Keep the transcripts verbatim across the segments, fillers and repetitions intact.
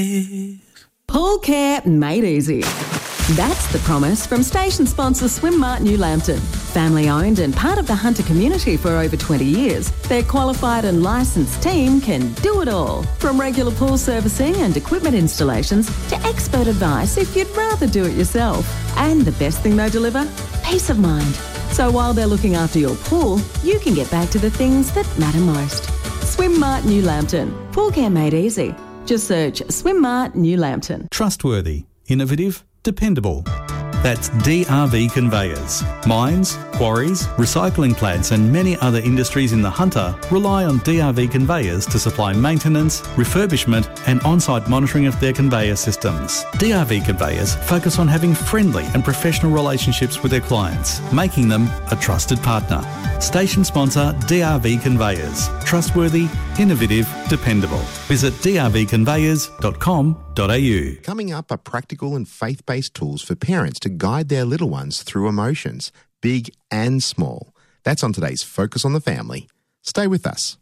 Pool care made easy. That's the promise from station sponsor Swim Mart New Lambton. Family owned and part of the Hunter community for over twenty years, their qualified and licensed team can do it all. From regular pool servicing and equipment installations to expert advice if you'd rather do it yourself. And the best thing they deliver? Peace of mind. So while they're looking after your pool, you can get back to the things that matter most. Swim Mart New Lambton. Pool care made easy. Just search Swim Mart New Lambton. Trustworthy, innovative, dependable. That's D R V Conveyors. Mines, quarries, recycling plants and many other industries in the Hunter rely on D R V Conveyors to supply maintenance, refurbishment and on-site monitoring of their conveyor systems. D R V Conveyors focus on having friendly and professional relationships with their clients, making them a trusted partner. Station sponsor D R V Conveyors. Trustworthy, innovative, dependable. Visit d r v conveyors dot com dot a u. Coming up are practical and faith-based tools for parents to guide their little ones through emotions, big and small. That's on today's Focus on the Family. Stay with us.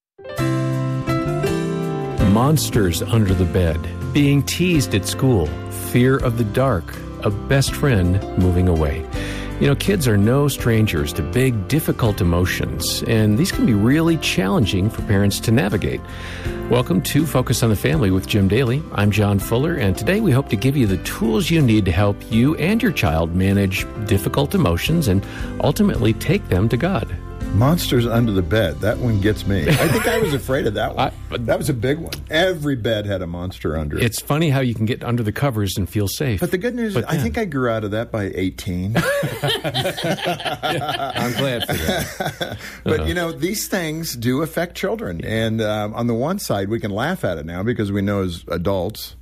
Monsters under the bed, being teased at school, fear of the dark, a best friend moving away. You know, kids are no strangers to big, difficult emotions, and these can be really challenging for parents to navigate. Welcome to Focus on the Family with Jim Daly. I'm John Fuller, and today we hope to give you the tools you need to help you and your child manage difficult emotions and ultimately take them to God. Monsters under the bed. That one gets me. I think I was afraid of that one. I, that was a big one. Every bed had a monster under it. It's funny how you can get under the covers and feel safe. But the good news but is, then. I think I grew out of that by eighteen. I'm glad for that. But, uh-huh. you know, these things do affect children. And um, on the one side, we can laugh at it now because we know as adults,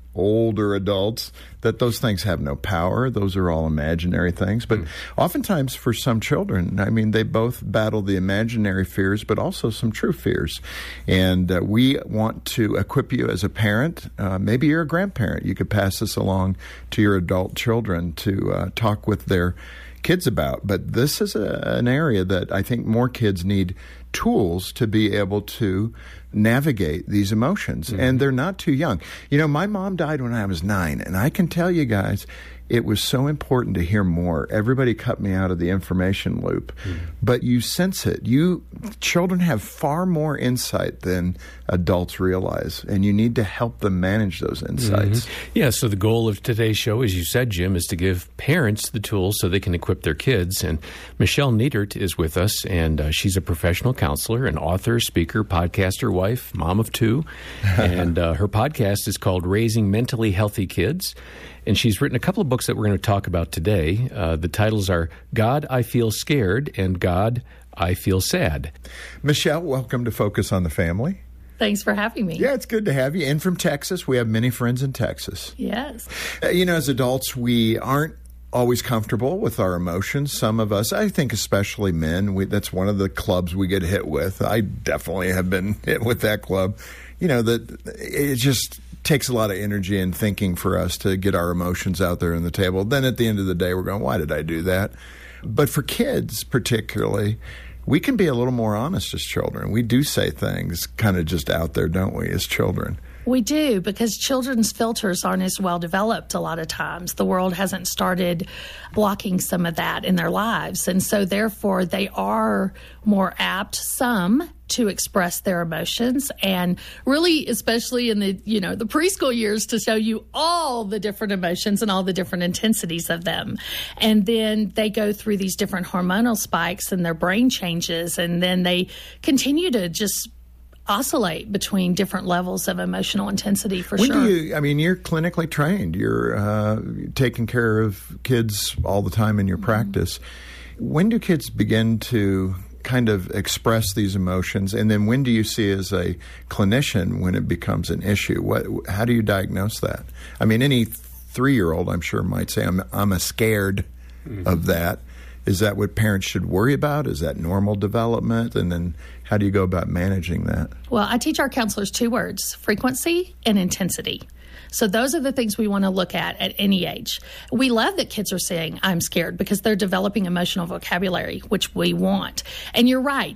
older adults, that those things have no power. Those are all imaginary things. But mm. oftentimes for some children, I mean, they both battle the imaginary fears, but also some true fears. And uh, we want to equip you as a parent. Uh, maybe you're a grandparent. You could pass this along to your adult children to uh, talk with their kids about. But this is a, an area that I think more kids need tools to be able to navigate these emotions. Mm-hmm. And they're not too young. You know, my mom died when I was nine, and I can tell you guys, it was so important to hear more. Everybody cut me out of the information loop. Mm-hmm. But you sense it. You children have far more insight than adults realize, and you need to help them manage those insights. Mm-hmm. Yeah, so the goal of today's show, as you said, Jim, is to give parents the tools so they can equip their kids. And Michelle Niedert is with us, and uh, she's a professional counselor, an author, speaker, podcaster, wife, mom of two. And uh, her podcast is called Raising Mentally Healthy Kids. And she's written a couple of books that we're going to talk about today. Uh, the titles are God, I Feel Scared, and God, I Feel Sad. Michelle, welcome to Focus on the Family. Thanks for having me. Yeah, it's good to have you. And from Texas, we have many friends in Texas. Yes. Uh, you know, as adults, we aren't always comfortable with our emotions. Some of us, I think especially men, we, that's one of the clubs we get hit with. I definitely have been hit with that club. You know, that it just takes a lot of energy and thinking for us to get our emotions out there on the table. Then at the end of the day, we're going, why did I do that? But for kids particularly, we can be a little more honest as children. We do say things kind of just out there, don't we, as children? We do, because children's filters aren't as well developed a lot of times. The world hasn't started blocking some of that in their lives. And so therefore they are more apt, some, to express their emotions, and really, especially in the, you know, the preschool years, to show you all the different emotions and all the different intensities of them. And then they go through these different hormonal spikes and their brain changes, and then they continue to just oscillate between different levels of emotional intensity, for when sure. Do you, I mean, you're clinically trained. You're uh, taking care of kids all the time in your mm-hmm. practice. When do kids begin to kind of express these emotions, and then when do you see as a clinician when it becomes an issue? What, how do you diagnose that? I mean, any three-year-old, I'm sure, might say, I'm, I'm a scared mm-hmm. of that. Is that what parents should worry about? Is that normal development? And then how do you go about managing that? Well, I teach our counselors two words: frequency and intensity. So those are the things we want to look at at any age. We love that kids are saying, I'm scared, because they're developing emotional vocabulary, which we want. And you're right.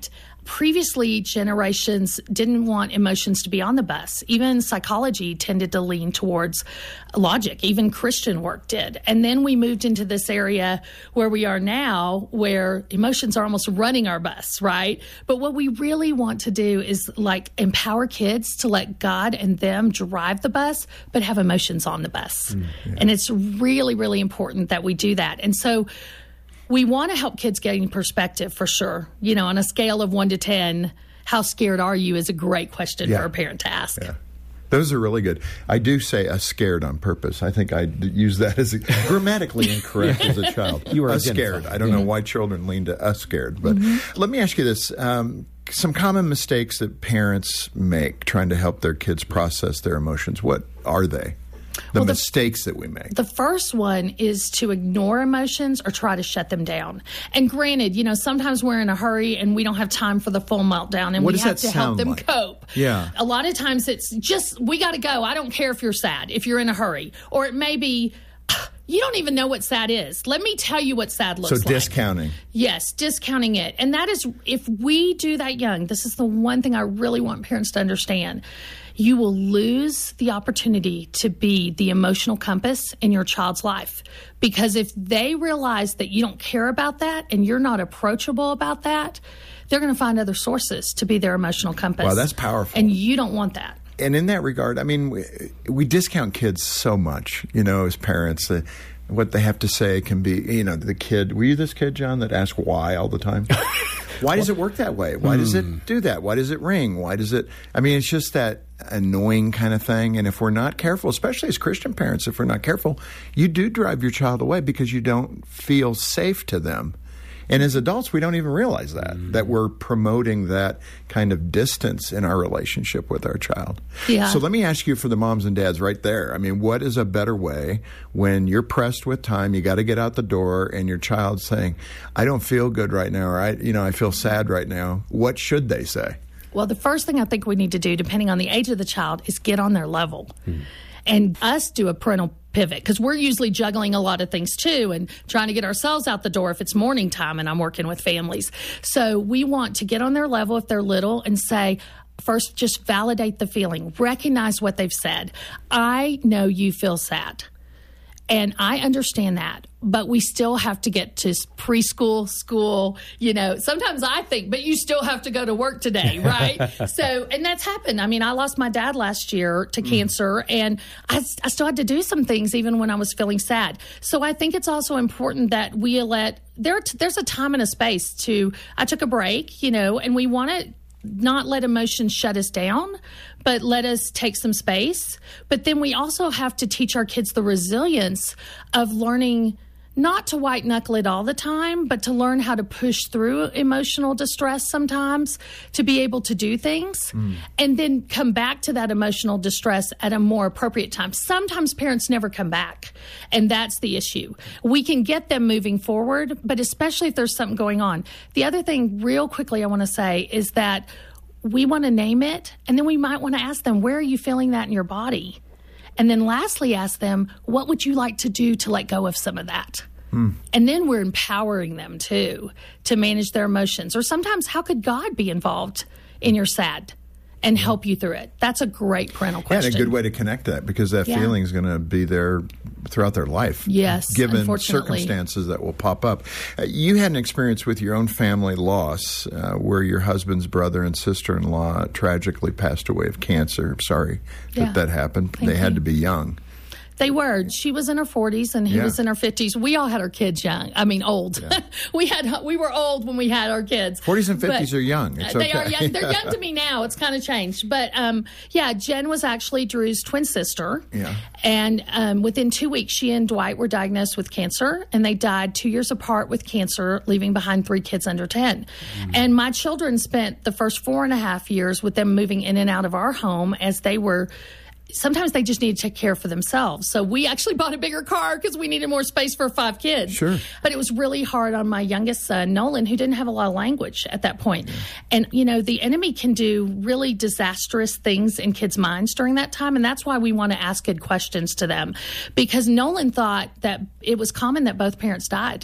previously, generations didn't want emotions to be on the bus. Even psychology tended to lean towards logic. Even Christian work did. And then we moved into this area where we are now, where emotions are almost running our bus, right? But what we really want to do is like empower kids to let God and them drive the bus, but have emotions on the bus. Mm, yeah. And it's really, really important that we do that. And so we want to help kids gain perspective for sure. You know, on a scale of one to ten, how scared are you is a great question yeah. for a parent to ask. Yeah. Those are really good. I do say a scared on purpose. I think I use that as a, grammatically incorrect yeah. as a child. You are a scared. I don't yeah. know why children lean to us scared. But mm-hmm. let me ask you this. Um, some common mistakes that parents make trying to help their kids process their emotions. What are they? The well, mistakes the, that we make. The first one is to ignore emotions or try to shut them down. And granted, you know, sometimes we're in a hurry and we don't have time for the full meltdown, and what we have to help them like? cope. Yeah. A lot of times it's just, we got to go. I don't care if you're sad, if you're in a hurry. Or it may be, you don't even know what sad is. Let me tell you what sad looks so like. So discounting. Yes, discounting it. And that is, if we do that young, this is the one thing I really want parents to understand. You will lose the opportunity to be the emotional compass in your child's life. Because if they realize that you don't care about that and you're not approachable about that, they're going to find other sources to be their emotional compass. Wow, that's powerful. And you don't want that. And in that regard, I mean, we, we discount kids so much, you know, as parents. Uh, what they have to say can be, you know, the kid. Were you this kid, John, that asked why all the time? Why does it work that way? Why does it do that? Why does it ring? Why does it? I mean, it's just that annoying kind of thing. And if we're not careful, especially as Christian parents, if we're not careful, you do drive your child away because you don't feel safe to them. And as adults, we don't even realize that, mm. that we're promoting that kind of distance in our relationship with our child. Yeah. So let me ask you for the moms and dads right there. I mean, what is a better way when you're pressed with time, you got to get out the door, and your child's saying, I don't feel good right now, or I, you know, I feel sad right now. What should they say? Well, the first thing I think we need to do, depending on the age of the child, is get on their level. Mm. And us do a parental pivot, because we're usually juggling a lot of things too and trying to get ourselves out the door if it's morning time and I'm working with families. So we want to get on their level if they're little and say, first, just validate the feeling. Recognize what they've said. I know you feel sad. And I understand that, but we still have to get to preschool, school, you know, sometimes I think, but you still have to go to work today, right? So, and that's happened. I mean, I lost my dad last year to mm. cancer, and I, I still had to do some things even when I was feeling sad. So I think it's also important that we let, there, there's a time and a space to, I took a break, you know, and we want to not let emotions shut us down, but let us take some space. But then we also have to teach our kids the resilience of learning not to white knuckle it all the time, but to learn how to push through emotional distress sometimes to be able to do things mm. and then come back to that emotional distress at a more appropriate time. Sometimes parents never come back, and that's the issue. We can get them moving forward, but especially if there's something going on. The other thing real quickly I want to say is that we want to name it, and then we might want to ask them, where are you feeling that in your body? And then lastly, ask them, what would you like to do to let go of some of that? Hmm. And then we're empowering them, too, to manage their emotions. Or sometimes, how could God be involved in your sad and help you through it? That's a great parental question. Yeah, and a good way to connect that, because that yeah. feeling is going to be there throughout their life. Yes, given circumstances that will pop up. Uh, you had an experience with your own family loss uh, where your husband's brother and sister-in-law tragically passed away of cancer. I'm sorry yeah. that that happened. Thank they had you. to be young. They were. She was in her forties and he yeah. was in her fifties. We all had our kids young. I mean, old. Yeah. we had we were old when we had our kids. forties and fifties are young. It's they okay. are young. They're young to me now. It's kind of changed. But um, yeah, Jen was actually Drew's twin sister. Yeah. And um, within two weeks, she and Dwight were diagnosed with cancer, and they died two years apart with cancer, leaving behind three kids under ten. Mm. And my children spent the first four and a half years with them moving in and out of our home as they were. Sometimes they just need to take care for themselves. So we actually bought a bigger car because we needed more space for five kids. Sure. But it was really hard on my youngest son, Nolan, who didn't have a lot of language at that point. Yeah. And, you know, the enemy can do really disastrous things in kids' minds during that time. And that's why we want to ask good questions to them. Because Nolan thought that it was common that both parents died.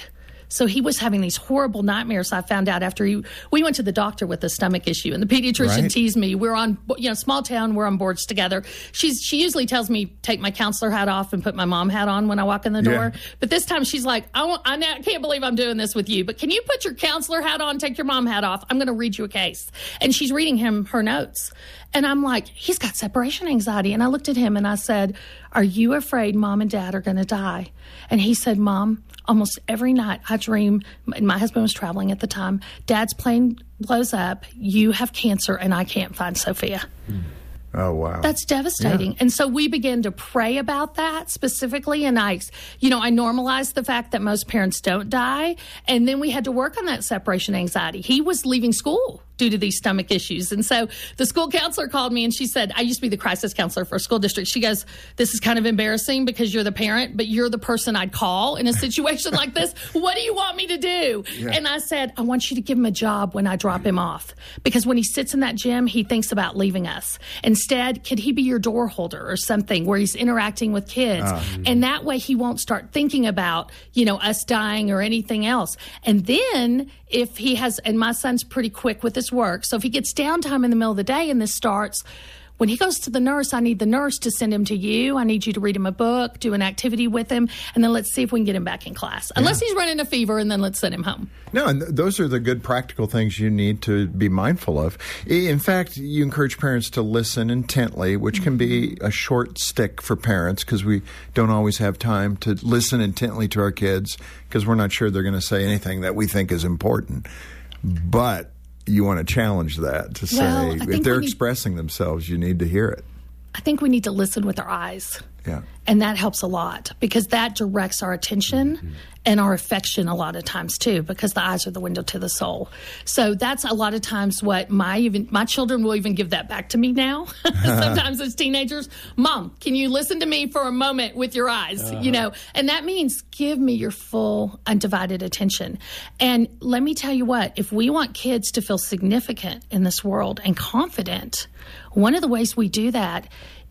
So he was having these horrible nightmares. I found out after he, we went to the doctor with a stomach issue, and the pediatrician Right. teased me. We're on, you know, small town. We're on boards together. She's she usually tells me take my counselor hat off and put my mom hat on when I walk in the door. Yeah. But this time she's like, I, won't, I now- can't believe I'm doing this with you. But can you put your counselor hat on, take your mom hat off? I'm going to read you a case. And she's reading him her notes. And I'm like, he's got separation anxiety. And I looked at him and I said, are you afraid mom and dad are going to die? And he said, Mom, almost every night I dream, and my husband was traveling at the time, Dad's plane blows up, you have cancer, and I can't find Sophia. Oh, wow. That's devastating. Yeah. And so we began to pray about that specifically. And I, you know, I normalized the fact that most parents don't die. And then we had to work on that separation anxiety. He was leaving school due to these stomach issues. And so the school counselor called me and she said, I used to be the crisis counselor for a school district. She goes, this is kind of embarrassing because you're the parent, but you're the person I'd call in a situation like this. What do you want me to do? Yeah. And I said, I want you to give him a job when I drop him off. Because when he sits in that gym, he thinks about leaving us. Instead, could he be your door holder or something where he's interacting with kids? Uh, and that way he won't start thinking about, you know, us dying or anything else. And then if he has, and my son's pretty quick with his work, so if he gets downtime in the middle of the day and this starts, when he goes to the nurse, I need the nurse to send him to you. I need you to read him a book, do an activity with him, and then let's see if we can get him back in class. Unless he's running a fever, and then let's send him home. No, and th- those are the good practical things you need to be mindful of. I- In fact, you encourage parents to listen intently, which can be a short stick for parents because we don't always have time to listen intently to our kids because we're not sure they're going to say anything that we think is important. But you want to challenge that to say, Well, I if think they're we need- expressing themselves, you need to hear it. I think we need to listen with our eyes. Yeah. And that helps a lot because that directs our attention mm-hmm. and our affection a lot of times too, because the eyes are the window to the soul. So that's a lot of times what my even my children will even give that back to me now. Sometimes as teenagers, Mom, can you listen to me for a moment with your eyes? Uh-huh. You know, and that means give me your full undivided attention. And let me tell you what, if we want kids to feel significant in this world and confident, one of the ways we do that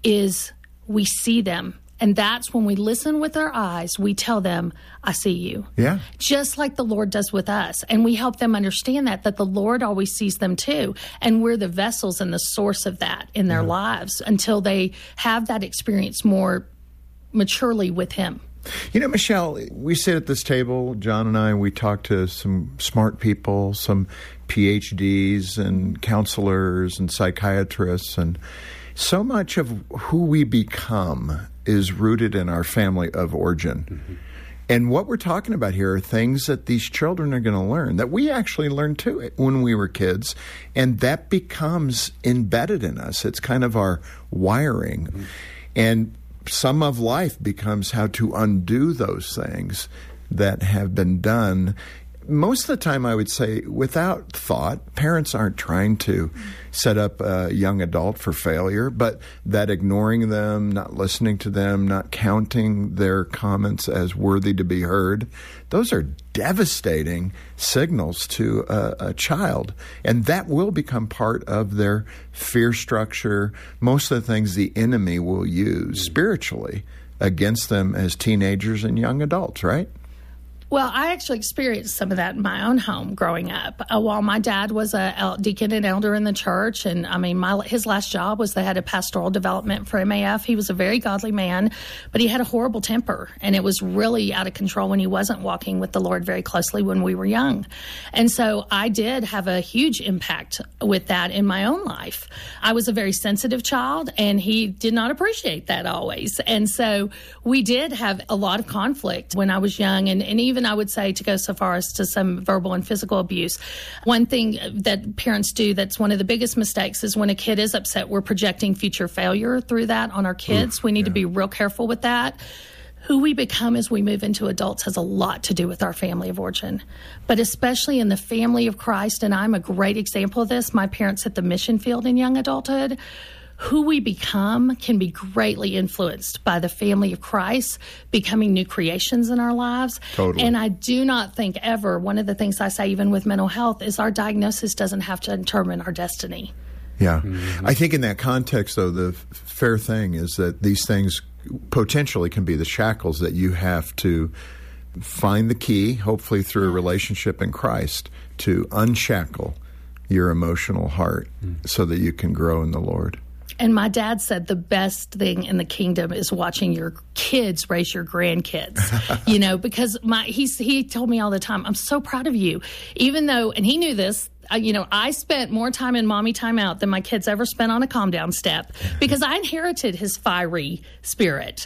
is we see them. And that's when we listen with our eyes, we tell them, I see you. Yeah. Just like the Lord does with us. And we help them understand that, that the Lord always sees them too. And we're the vessels and the source of that in their yeah. lives until they have that experience more maturely with Him. You know, Michelle, we sit at this table, John and I, and we talk to some smart people, some P H Ds and counselors and psychiatrists, and so much of who we become is rooted in our family of origin. Mm-hmm. And what we're talking about here are things that these children are going to learn, that we actually learned too when we were kids, and that becomes embedded in us. It's kind of our wiring. Mm-hmm. And some of life becomes how to undo those things that have been done. Most of the time, I would say, without thought. Parents aren't trying to set up a young adult for failure, but that ignoring them, not listening to them, not counting their comments as worthy to be heard, those are devastating signals to a, a child. And that will become part of their fear structure. Most of the things the enemy will use spiritually against them as teenagers and young adults, right? Well, I actually experienced some of that in my own home growing up. Uh, while my dad was a el- deacon and elder in the church, and I mean, my his last job was the head of pastoral development for M A F. He was a very godly man, but he had a horrible temper, and it was really out of control when he wasn't walking with the Lord very closely when we were young. And so I did have a huge impact with that in my own life. I was a very sensitive child, and he did not appreciate that always. And so we did have a lot of conflict when I was young, and, and even I would say to go so far as to some verbal and physical abuse. One thing that parents do that's one of the biggest mistakes is when a kid is upset, we're projecting future failure through that on our kids. Oof, we need yeah. to be real careful with that. Who we become as we move into adults has a lot to do with our family of origin, but especially in the family of Christ, and I'm a great example of this. My parents hit the mission field in young adulthood. Who we become can be greatly influenced by the family of Christ, becoming new creations in our lives. Totally. And I do not think ever, one of the things I say even with mental health is our diagnosis doesn't have to determine our destiny. Yeah. Mm-hmm. I think in that context, though, the f- fair thing is that these things potentially can be the shackles that you have to find the key, hopefully through a relationship in Christ, to unshackle your emotional heart mm. so that you can grow in the Lord. And my dad said the best thing in the kingdom is watching your kids raise your grandkids, you know, because my he's, he told me all the time, I'm so proud of you, even though, and he knew this, uh, you know, I spent more time in mommy time out than my kids ever spent on a calm down step because I inherited his fiery spirit.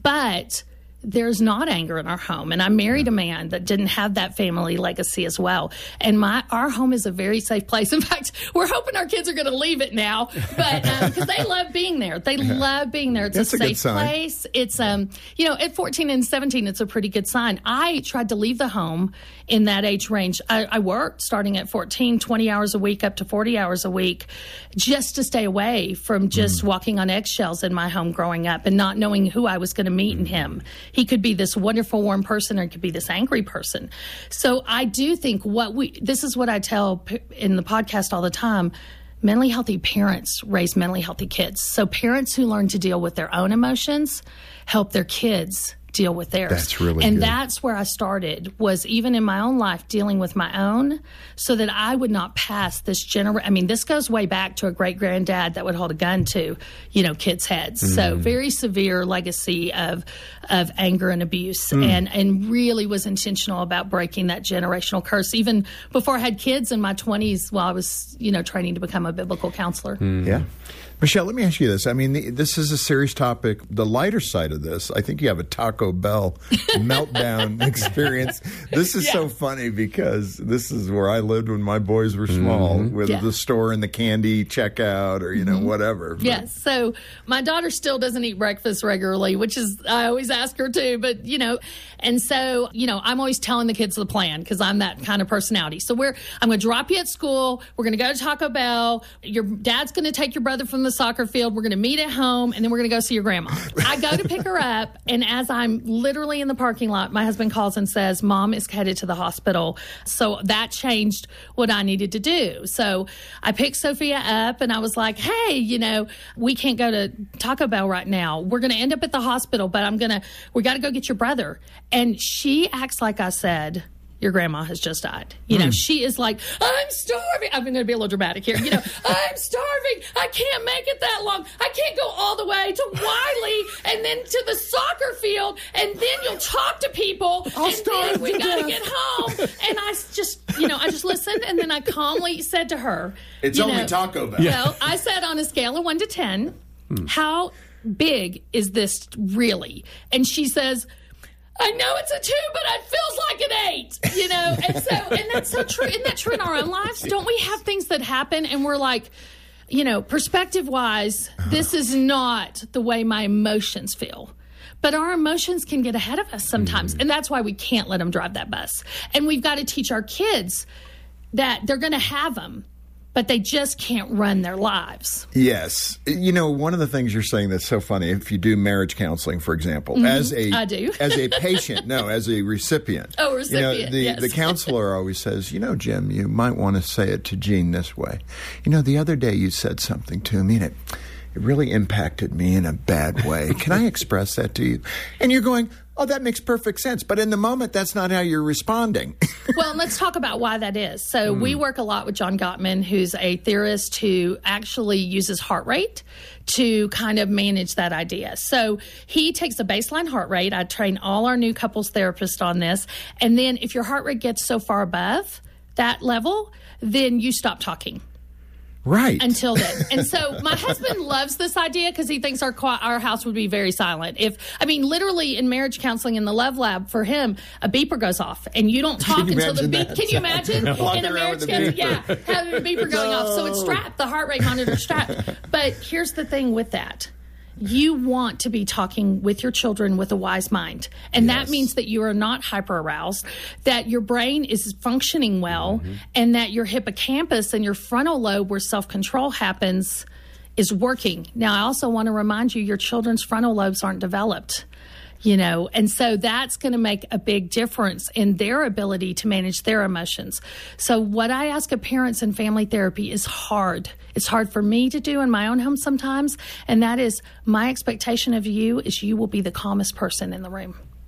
But there's not anger in our home. And I married a man that didn't have that family legacy as well. And my our home is a very safe place. In fact, we're hoping our kids are going to leave it now, but because um, they love being there. They yeah. love being there. It's That's a a safe place. It's, um, you know, at fourteen and seventeen, it's a pretty good sign. I tried to leave the home in that age range. I, I worked starting at fourteen, twenty hours a week up to forty hours a week just to stay away from just mm. walking on eggshells in my home growing up and not knowing who I was going to meet in him. He could be this wonderful, warm person, or he could be this angry person. So I do think what we, this is what I tell in the podcast all the time, mentally healthy parents raise mentally healthy kids. So parents who learn to deal with their own emotions help their kids deal with theirs. That's really and good. That's where I started, was even in my own life dealing with my own so that I would not pass this generation. I mean, this goes way back to a great granddad that would hold a gun to, you know, kids' heads. Mm. So very severe legacy of of anger and abuse mm. and, and really was intentional about breaking that generational curse even before I had kids in my twenties while I was, you know, training to become a biblical counselor. Mm. Yeah. Michelle, let me ask you this. I mean, the, this is a serious topic. The lighter side of this, I think you have a Taco Bell meltdown experience. This is yeah. so funny because this is where I lived when my boys were small, mm-hmm. with yeah. the store and the candy checkout or, you know, mm-hmm. whatever. But. Yes. So my daughter still doesn't eat breakfast regularly, which is, I always ask her to, but, you know, and so, you know, I'm always telling the kids the plan because I'm that kind of personality. So we're, I'm going to drop you at school. We're going to go to Taco Bell. Your dad's going to take your brother from the soccer field. We're going to meet at home, and then we're going to go see your grandma. I go to pick her up, and as I'm literally in the parking lot, my husband calls and says, Mom is headed to the hospital. So that changed what I needed to do. So I picked Sophia up, and I was like, hey, you know, we can't go to Taco Bell right now. We're going to end up at the hospital, but I'm going to, we got to go get your brother. And she acts like I said, your grandma has just died. You know, mm. she is like, I'm starving. I'm going to be a little dramatic here. You know, I'm starving. I can't make it that long. I can't go all the way to Wiley and then to the soccer field, and then you'll talk to people, I'll and then we got to death. get home. And I just, you know, I just listened, and then I calmly said to her, it's you only know, Taco Bell. Yeah. Well, I said on a scale of one to ten, hmm. how big is this really? And she says, I know it's a two, but it feels like an eight, you know? And so, and that's so true. Isn't that true in our own lives? Don't we have things that happen and we're like, you know, perspective wise, this is not the way my emotions feel. But our emotions can get ahead of us sometimes. Mm. And that's why we can't let them drive that bus. And we've got to teach our kids that they're going to have them, but they just can't run their lives. Yes. You know, one of the things you're saying that's so funny, if you do marriage counseling, for example, mm-hmm. as a I do. as a patient, no, as a recipient. Oh, recipient, you know, the, yes. the counselor always says, you know, Jim, you might want to say it to Jean this way. You know, the other day you said something to me and it, it really impacted me in a bad way. Can I express that to you? And you're going, oh, that makes perfect sense. But in the moment, that's not how you're responding. Well, let's talk about why that is. So mm. we work a lot with John Gottman, who's a theorist who actually uses heart rate to kind of manage that idea. So he takes a baseline heart rate. I train all our new couples therapists on this. And then if your heart rate gets so far above that level, then you stop talking. Right. Until then. And so my husband loves this idea because he thinks our our house would be very silent. If I mean, literally in marriage counseling in the Love Lab, for him, a beeper goes off and you don't talk until the beep. Can you imagine? In a marriage counseling, yeah, having a beeper going no. off. So it's strapped, the heart rate monitor strapped. But here's the thing with that. You want to be talking with your children with a wise mind. And yes. that means that you are not hyper aroused, that your brain is functioning well, mm-hmm. and that your hippocampus and your frontal lobe where self-control happens is working. Now, I also want to remind you, your children's frontal lobes aren't developed. You know, and so that's going to make a big difference in their ability to manage their emotions. So what I ask of parents in family therapy is hard. It's hard for me to do in my own home sometimes. And that is, my expectation of you is you will be the calmest person in the room.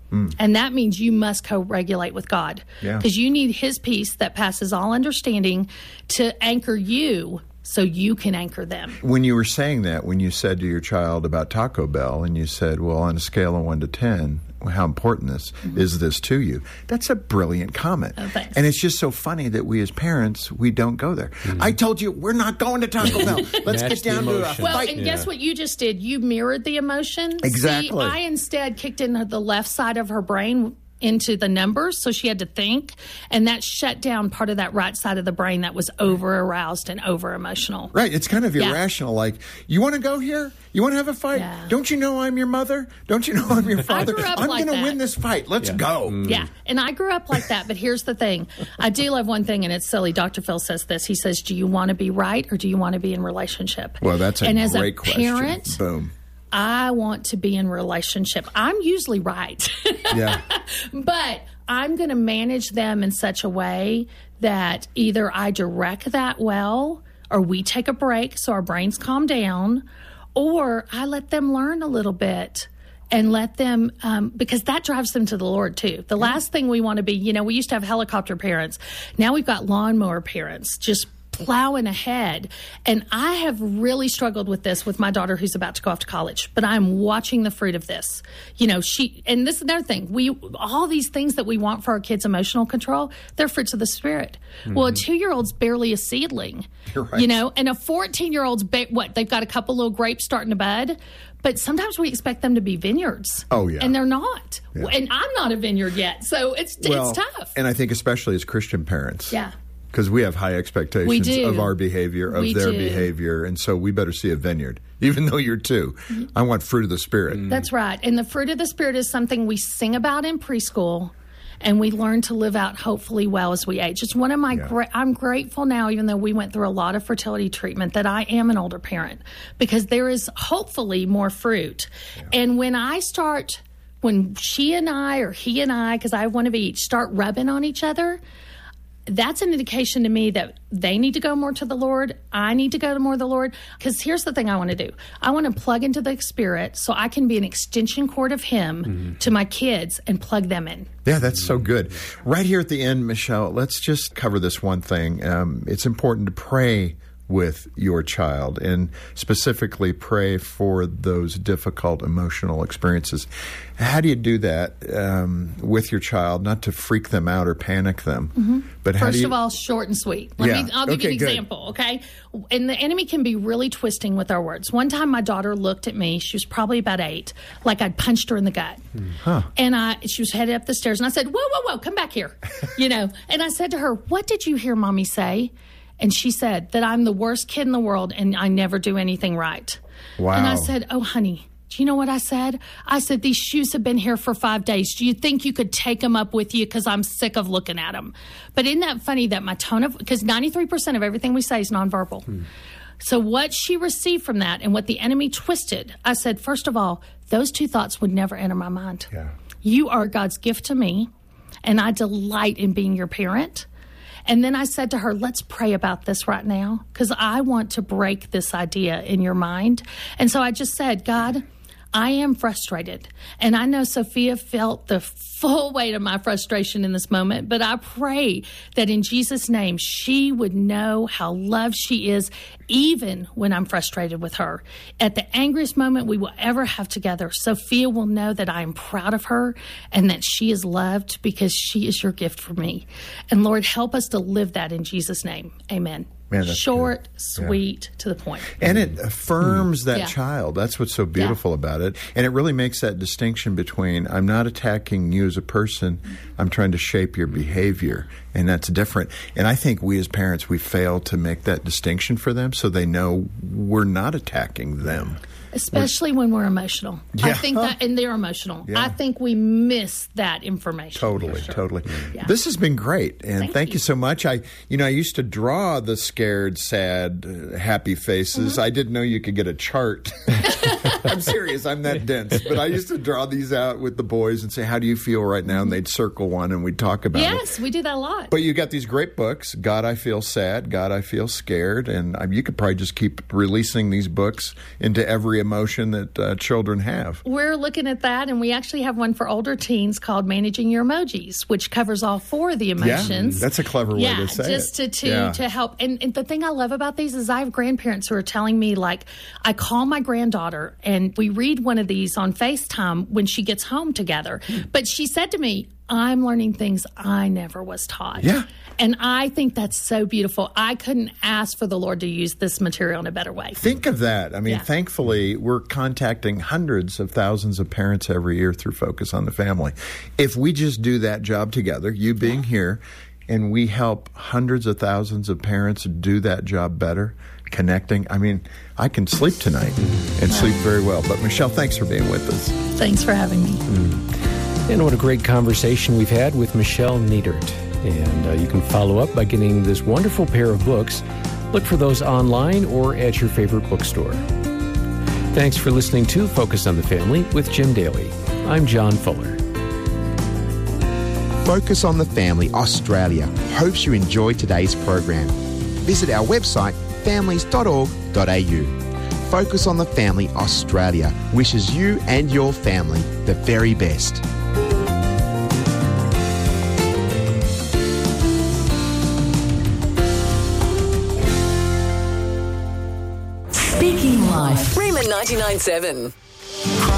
Mm. And that means you must co-regulate with God. Yeah. Because you need his peace that passes all understanding to anchor you so you can anchor them. When you were saying that, when you said to your child about Taco Bell, and you said, well, on a scale of one to ten, how important this mm-hmm. is this to you? That's a brilliant comment. Oh, thanks. And it's just so funny that we as parents, we don't go there. Mm-hmm. I told you, we're not going to Taco Bell. Let's Match get down the to a emotion. Well, fight. and Yeah. guess what you just did? You mirrored the emotion. Exactly. See, I instead kicked in the left side of her brain into the numbers, so she had to think, and that shut down part of that right side of the brain that was over aroused and over emotional. Right, it's kind of Yeah. irrational. Like, you want to go here? You want to have a fight? Yeah. Don't you know I'm your mother? Don't you know I'm your father? grew up I'm like going to that. win this fight. Let's go. Yeah, and I grew up like that, but here's the thing. I do love one thing, and it's silly. Doctor Phil says this. He says, do you want to be right or do you want to be in relationship? Well, that's a and as great a question. parent, Boom. I want to be in relationship. I'm usually right. Yeah. But I'm going to manage them in such a way that either I direct that well, or we take a break so our brains calm down, or I let them learn a little bit and let them, um, because that drives them to the Lord too. The last thing we want to be, you know, we used to have helicopter parents. Now we've got lawnmower parents, just plowing ahead. And I have really struggled with this with my daughter who's about to go off to college, but I'm watching the fruit of this. You know, she, and this is another thing, we, all these things that we want for our kids' emotional control, they're fruits of the Spirit. Mm-hmm. Well, a two-year-old's barely a seedling, You're right. you know, and a fourteen-year-old's, ba- what, they've got a couple little grapes starting to bud, but sometimes we expect them to be vineyards. Oh, yeah. And they're not. Yeah. And I'm not a vineyard yet, so it's, Well, it's tough. And I think especially as Christian parents. Yeah. Because we have high expectations We do. of our behavior, of We their do. behavior, and so we better see a vineyard, even though you're two. Mm-hmm. I want fruit of the Spirit. That's right. And the fruit of the Spirit is something we sing about in preschool, and we learn to live out hopefully well as we age. It's one of my Yeah. great, I'm grateful now, even though we went through a lot of fertility treatment, that I am an older parent, because there is hopefully more fruit. And when I start, when she and I, or he and I, because I have one of each, start rubbing on each other, that's an indication to me that they need to go more to the Lord. I need to go to more to the Lord. Because here's the thing I want to do. I want to plug into the Spirit so I can be an extension cord of Him mm-hmm. to my kids and plug them in. Yeah, that's so good. Right here at the end, Michelle, let's just cover this one thing. Um, it's important to pray with your child, and specifically pray for those difficult emotional experiences. How do you do that um, with your child, not to freak them out or panic them? Mm-hmm. But how First do you... of all, short and sweet. Let Yeah. me, I'll give Okay, you an good. example, okay? And the enemy can be really twisting with our words. One time my daughter looked at me, she was probably about eight, like I'd punched her in the gut. Huh. And I, she was headed up the stairs, and I said, whoa, whoa, whoa, come back here. You know, and I said to her, what did you hear Mommy say? And she said that I'm the worst kid in the world and I never do anything right. Wow. And I said, oh, honey, do you know what I said? I said, these shoes have been here for five days. Do you think you could take them up with you? Because I'm sick of looking at them. But isn't that funny that my tone of, because ninety-three percent of everything we say is nonverbal. Hmm. So what she received from that and what the enemy twisted, I said, first of all, those two thoughts would never enter my mind. Yeah. You are God's gift to me, and I delight in being your parent. And then I said to her, let's pray about this right now, because I want to break this idea in your mind. And so I just said, God, I am frustrated. And I know Sophia felt the full weight of my frustration in this moment, but I pray that in Jesus' name, she would know how loved she is, even when I'm frustrated with her. At the angriest moment we will ever have together, Sophia will know that I am proud of her and that she is loved because she is your gift for me. And Lord, help us to live that in Jesus' name. Amen. Man, that's Short, good. sweet, yeah. to the point. And it affirms that Yeah. child. That's what's so beautiful Yeah. about it. And it really makes that distinction between, I'm not attacking you as a person, I'm trying to shape your behavior. And that's different. And I think we as parents, we fail to make that distinction for them so they know we're not attacking them. Especially when we're emotional. I Yeah. think that, and they're emotional. Yeah. I think we miss that information. Totally, For sure. totally. Yeah. This has been great, and thank, Thank you. you. so much. I, you know, I used to draw the scared, sad, uh, happy faces. Mm-hmm. I didn't know you could get a chart. I'm serious. I'm that dense. But I used to draw these out with the boys and say, "How do you feel right now?" And they'd circle one, and we'd talk about it. Yes, we do that a lot. But you got these great books, God, I Feel Sad, God, I Feel Scared, and um, you could probably just keep releasing these books into every every emotion that uh, children have. We're looking at that, and we actually have one for older teens called Managing Your Emojis, which covers all four of the emotions. Yeah, that's a clever way yeah, to say just it. to, to, yeah. to help. And, and the thing I love about these is I have grandparents who are telling me, like, I call my granddaughter, and we read one of these on FaceTime when she gets home together. But she said to me, I'm learning things I never was taught. Yeah. And I think that's so beautiful. I couldn't ask for the Lord to use this material in a better way. Think of that. I mean, yeah. thankfully, we're contacting hundreds of thousands of parents every year through Focus on the Family. If we just do that job together, you being yeah. here, and we help hundreds of thousands of parents do that job better, connecting, I mean, I can sleep tonight and sleep very well. But Michelle, thanks for being with us. Thanks for having me. Mm. And what a great conversation we've had with Michelle Niedert. And uh, you can follow up by getting this wonderful pair of books. Look for those online or at your favorite bookstore. Thanks for listening to Focus on the Family with Jim Daly. I'm John Fuller. Focus on the Family Australia hopes you enjoyed today's program. Visit our website, families dot org dot a u. Focus on the Family Australia wishes you and your family the very best. Speaking Life. Rayman ninety-nine point seven.